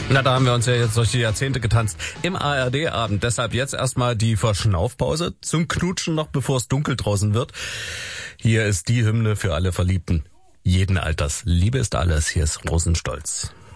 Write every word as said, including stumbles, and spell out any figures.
Na, da haben wir uns ja jetzt durch die Jahrzehnte getanzt. Im A R D-Abend. Deshalb jetzt erstmal die Verschnaufpause zum Knutschen noch, bevor es dunkel draußen wird. Hier ist die Hymne für alle Verliebten jeden Alters. Liebe ist alles. Hier ist Rosenstolz.